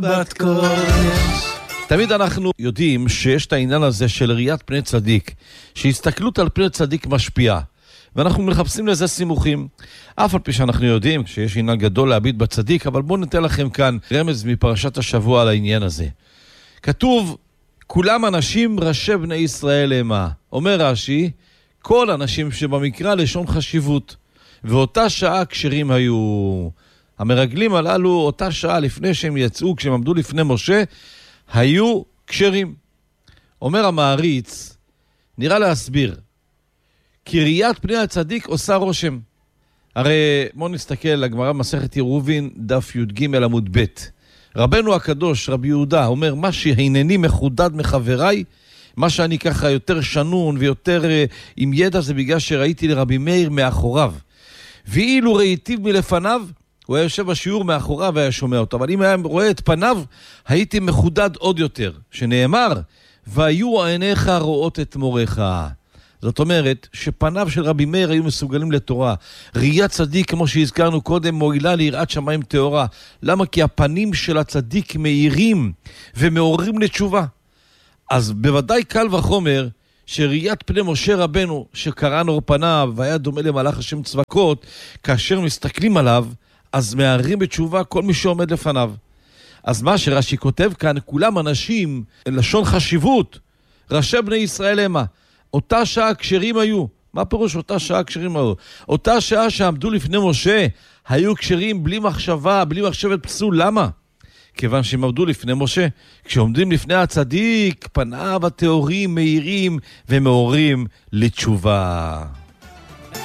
בת קודש. תמיד אנחנו יודעים שיש את העניין הזה של ראיית פני צדיק, שהסתכלות על פני צדיק משפיעה, ואנחנו מחפשים לזה סימוכים. אף על פי שאנחנו יודעים שיש עניין גדול להביט בצדיק, אבל בואו ניתן לכם כאן רמז מפרשת השבוע על העניין הזה. כתוב, כולם אנשים ראשי בני ישראל המה. אומר רש"י, כל אנשים שבמקרא לשון חשיבות, ואותה שעה כשרים היו. המרגלים הללו, אותה שעה לפני שהם יצאו, כשהם עמדו לפני משה, היו כשרים. אומר המעריץ, נראה להסביר, כי ראיית פני הצדיק עושה רושם. הרי בואו נסתכל, הגמרא מסכת עירובין, דף י"ג עמוד ב'. רבנו הקדוש, רבי יהודה, אומר, מה שהינני מחודד מחבריי, מה שאני ככה יותר שנון ויותר עם ידע, זה בגלל שראיתי לרבי מאיר מאחוריו. ואילו ראיתיו מלפניו, הוא היה יושב בשיעור מאחוריו והיה שומע אותו, אבל אם היה רואה את פניו, הייתי מחודד עוד יותר, שנאמר, והיו עיניך רואות את מורך. זאת אומרת, שפניו של רבי מאיר היו מסוגלים לתורה. ראיית צדיק, כמו שהזכרנו קודם, מועילה ליראת שמיים טהורה. למה? כי הפנים של הצדיק מאירים ומעוררים לתשובה. אז בוודאי קל וחומר, שראיית פני משה רבנו, שקרן אור פניו, והיה דומה למלאך השם צבקות, כאשר מסתכלים עליו, אז מערים בתשובה כל מי שעומד לפניו. אז מה שרש"י כותב כאן, כולם אנשים, לשון חשיבות, ראשי בני ישראל המה. אותה שעה כשרים היו. מה פירוש אותה שעה כשרים היו? אותה שעה שעמדו לפני משה, היו כשרים בלי מחשבה, בלי מחשבת פסול. למה? כיוון שהם עמדו לפני משה. כשעומדים לפני הצדיק, פניו הטהורים מאירים ומעוררים לתשובה.